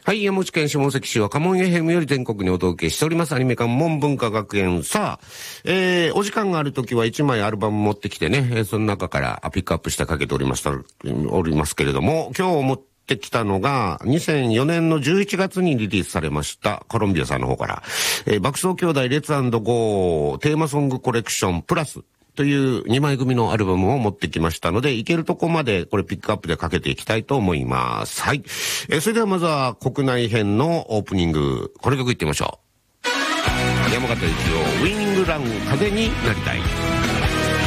はい、山口県下関市は家紋 FM より全国にお届けしておりますアニメ館門文化学園。さあ、お時間があるときは1枚アルバム持ってきてね、その中からピックアップしてかけておりますけれども、今日持ってきたのが2004年の11月にリリースされましたコロンビアさんの方から、爆走兄弟レッツ&ゴーテーマソングコレクションプラスという2枚組のアルバムを持ってきましたので、いけるとこまでこれピックアップでかけていきたいと思います。はい。それではまずは国内編のオープニング、この曲いってみましょう。山形一郎ウィニングラン風になりたい。